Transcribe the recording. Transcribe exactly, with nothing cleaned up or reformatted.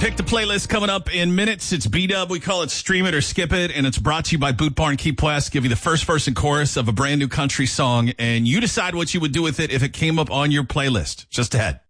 Pick the playlist coming up in minutes. It's B-Dub. We call it Stream It or Skip It, and it's brought to you by Boot Barn Key West. Give you the first verse and chorus of a brand new country song, and you decide what you would do with it if it came up on your playlist. Just ahead.